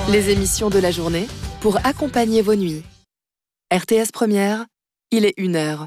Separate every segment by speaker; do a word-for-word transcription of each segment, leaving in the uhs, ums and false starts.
Speaker 1: Les émissions de la journée pour accompagner vos nuits. R T S Première, il est une heure.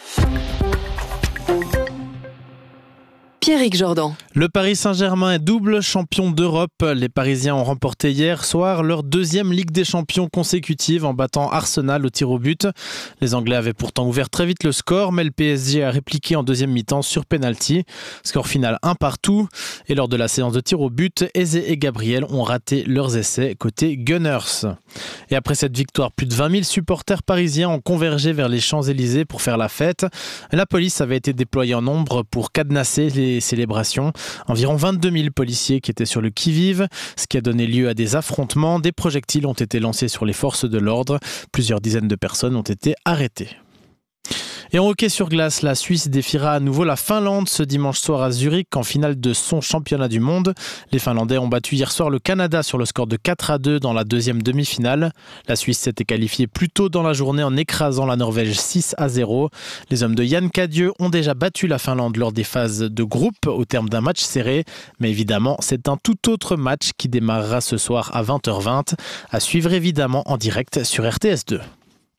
Speaker 1: Pierrick Jordan.
Speaker 2: Le Paris Saint-Germain est double champion d'Europe. Les Parisiens ont remporté hier soir leur deuxième Ligue des Champions consécutive en battant Arsenal au tir au but. Les Anglais avaient pourtant ouvert très vite le score, mais le P S G a répliqué en deuxième mi-temps sur penalty. Score final un partout. Et lors de la séance de tir au but, Eze et Gabriel ont raté leurs essais côté Gunners. Et après cette victoire, plus de vingt mille supporters parisiens ont convergé vers les Champs-Élysées pour faire la fête. La police avait été déployée en nombre pour cadenasser les célébrations. Environ vingt-deux mille policiers qui étaient sur le qui-vive, ce qui a donné lieu à des affrontements. Des projectiles ont été lancés sur les forces de l'ordre. Plusieurs dizaines de personnes ont été arrêtées. Et en hockey sur glace, la Suisse défiera à nouveau la Finlande ce dimanche soir à Zurich en finale de son championnat du monde. Les Finlandais ont battu hier soir le Canada sur le score de quatre à deux dans la deuxième demi-finale. La Suisse s'était qualifiée plus tôt dans la journée en écrasant la Norvège six à zéro. Les hommes de Yann Cadieux ont déjà battu la Finlande lors des phases de groupe au terme d'un match serré. Mais évidemment, c'est un tout autre match qui démarrera ce soir à vingt heures vingt. À suivre évidemment en direct sur R T S deux.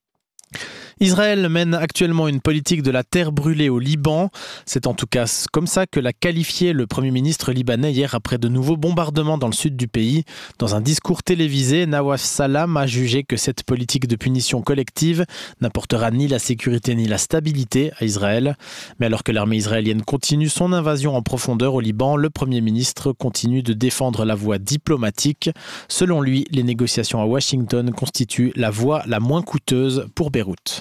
Speaker 2: Israël mène actuellement une politique de la terre brûlée au Liban. C'est en tout cas comme ça que l'a qualifié le Premier ministre libanais hier après de nouveaux bombardements dans le sud du pays. Dans un discours télévisé, Nawaf Salam a jugé que cette politique de punition collective n'apportera ni la sécurité ni la stabilité à Israël. Mais alors que l'armée israélienne continue son invasion en profondeur au Liban, le Premier ministre continue de défendre la voie diplomatique. Selon lui, les négociations à Washington constituent la voie la moins coûteuse pour Beyrouth.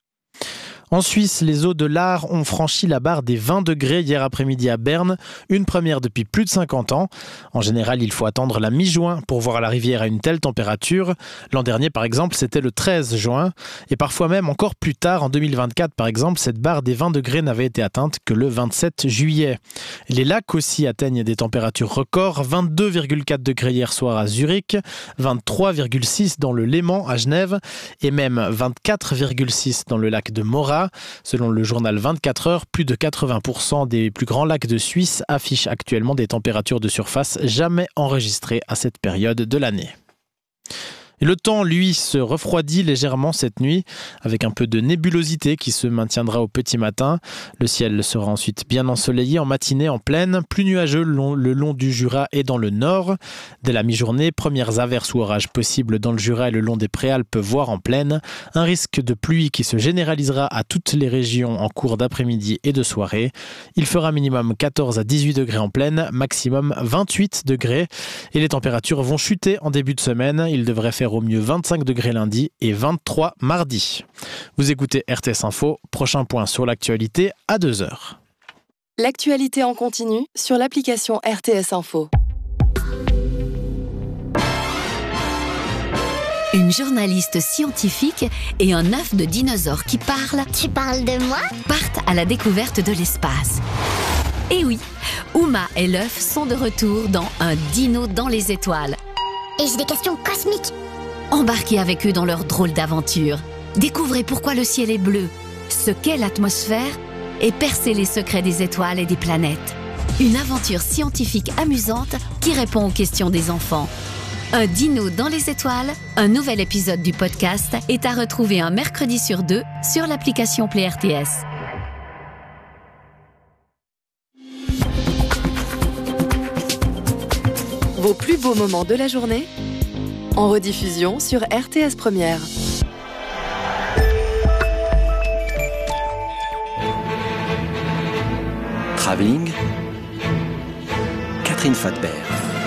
Speaker 2: En Suisse, les eaux de l'Ar ont franchi la barre des vingt degrés hier après-midi à Berne, une première depuis plus de cinquante ans. En général, il faut attendre la mi-juin pour voir la rivière à une telle température. L'an dernier, par exemple, c'était le treize juin. Et parfois même encore plus tard, en deux mille vingt-quatre, par exemple, cette barre des vingt degrés n'avait été atteinte que le vingt-sept juillet. Les lacs aussi atteignent des températures records, vingt-deux virgule quatre degrés hier soir à Zurich, vingt-trois virgule six dans le Léman à Genève et même vingt-quatre virgule six dans le lac de Morat. Selon le journal vingt-quatre heures, plus de quatre-vingts pour cent des plus grands lacs de Suisse affichent actuellement des températures de surface jamais enregistrées à cette période de l'année. Et le temps, lui, se refroidit légèrement cette nuit, avec un peu de nébulosité qui se maintiendra au petit matin. Le ciel sera ensuite bien ensoleillé en matinée en plaine, plus nuageux le long, le long du Jura et dans le nord. Dès la mi-journée, premières averses ou orages possibles dans le Jura et le long des Préalpes, voire en plaine. Un risque de pluie qui se généralisera à toutes les régions en cours d'après-midi et de soirée. Il fera minimum quatorze à dix-huit degrés en plaine, maximum vingt-huit degrés. Et les températures vont chuter en début de semaine. Il devrait faire au mieux vingt-cinq degrés lundi et vingt-trois mardi. Vous écoutez R T S Info, prochain point sur l'actualité à deux heures.
Speaker 1: L'actualité en continu sur l'application R T S Info.
Speaker 3: Une journaliste scientifique et un œuf de dinosaure qui parle.
Speaker 4: Tu parles de moi ?
Speaker 3: Partent à la découverte de l'espace. Et oui, Uma et l'œuf sont de retour dans Un dino dans les étoiles.
Speaker 4: Et j'ai des questions cosmiques.
Speaker 3: Embarquez avec eux dans leur drôle d'aventure. Découvrez pourquoi le ciel est bleu, ce qu'est l'atmosphère et percez les secrets des étoiles et des planètes. Une aventure scientifique amusante qui répond aux questions des enfants. Un dino dans les étoiles, un nouvel épisode du podcast est à retrouver un mercredi sur deux sur l'application Play R T S.
Speaker 1: Vos plus beaux moments de la journée en rediffusion sur R T S Première.
Speaker 5: Travelling, Catherine Fadbert.